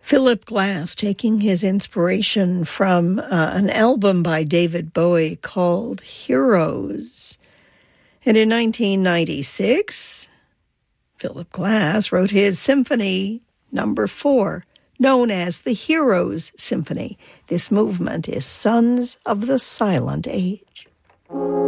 Philip Glass, taking his inspiration from an album by David Bowie called Heroes. And in 1996, Philip Glass wrote his Symphony No. 4, known as the Heroes Symphony. This movement is Sons of the Silent Age.